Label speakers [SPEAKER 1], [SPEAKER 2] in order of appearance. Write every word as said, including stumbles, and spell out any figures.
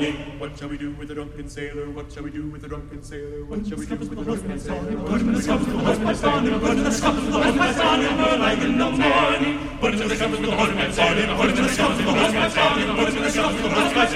[SPEAKER 1] morning. What shall we do with the drunken sailor? What shall we do with the drunken sailor? What shall we do with the drunken sailor? Put him in the scuppers with the horseman's on him. Put him in the scuppers with the horseman's on him. Like in the morning. Put him in the scuppers with the horseman's on him. Put him in the scuppers with the horseman's on him. Put him in the scuppers with the horseman's on him.